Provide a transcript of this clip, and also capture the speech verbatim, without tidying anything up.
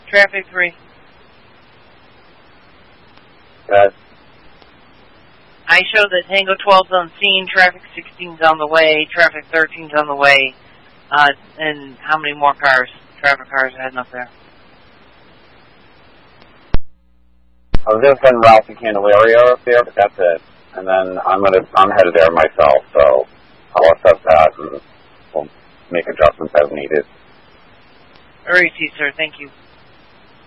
Traffic three. Good. I show that Tango twelve's on scene, traffic sixteen's on the way, traffic thirteen's on the way, uh, and how many more cars, traffic cars are heading up there? I was going to send Ralph and Candelario up there, but that's it. And then I'm gonna I'm headed there myself, so I'll assess that and we'll make adjustments as needed. Very easy, sir. Thank you.